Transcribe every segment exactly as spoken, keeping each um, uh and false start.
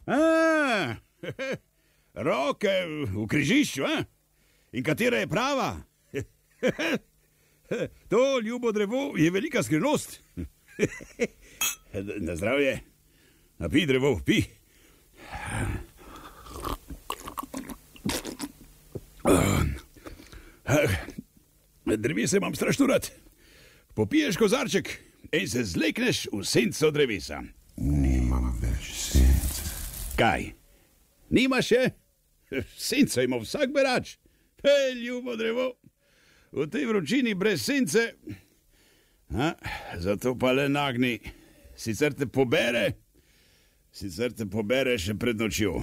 A, roke v križišču, a? In katera je prava? To ljubo drevo je velika skrivnost. Na zdravje. Napij drevo, pij. Drevesa imam strašno rad. Popiješ kozarček in se zlekneš v senco drevesa. Nimam več sence. Kaj? Nimaš še? Senco ima vsak berač. Hej, ljubo drevo. V tej vročini brez sence. A, zato pa le nagni. Sicer te pobere, sicer te pobere še pred nočjo.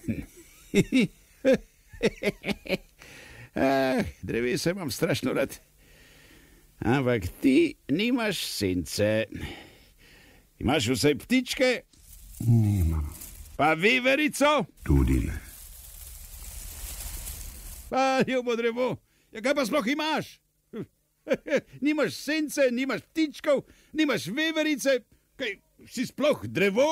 Ah, drevesa imam strašno rad. Ampak ti nimaš sence. Imaš vsaj ptičke? Nimam. Pa veverico? Tudi ne. Pa ljubo drevo, ja kaj pa sploh imaš? Nimaš sence, nimaš ptičkov, nimaš veverice, kaj si sploh drevo?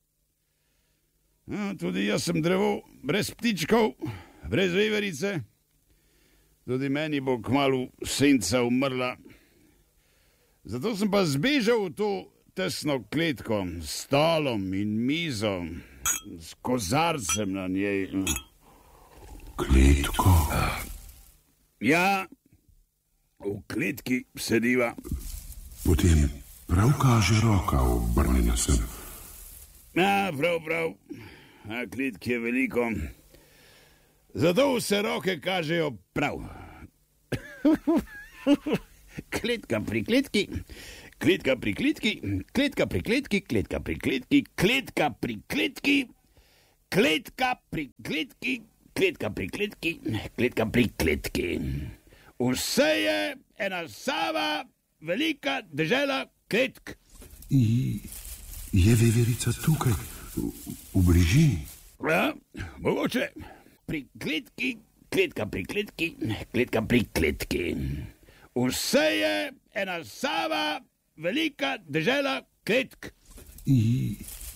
A, tudi jaz sem drevo, brez ptičkov, brez veverice. Tudi meni bo kmalu senca umrla. Zato sem pa zbežal v to tesno kletko, s stolom in mizo, s kozarcem na njej. Kletko? Ja, v kletki sediva. Potem prav kaže roka obrnjena sem. Ja, prav, prav. A kletki je veliko. Zato vse roke kažejo prav. Kletka pri kletki, kletka pri kletki, kletka pri kletki, kletka pri kletki, kletka pri kletki, kletka pri kletki, kletka pri kletki, kletka pri kletki. Vse je ena sama velika dežela kletk. I, je veverica tukaj, v, v bližini? Ja, mogoče. Pri kletki, kletka pri kletki, kletka pri kletki. Vse je ena sama velika dežela kletk. I,